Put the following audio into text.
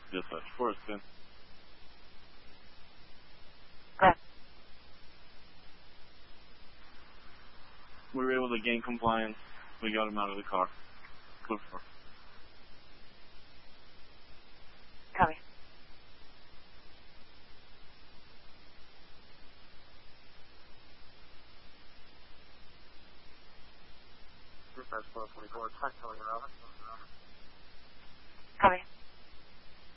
Dispatch, Forest 10. Correct. We were able to gain compliance. We got him out of the car. Clear for. Copy. Dispatch 1224, talk to you, Robin.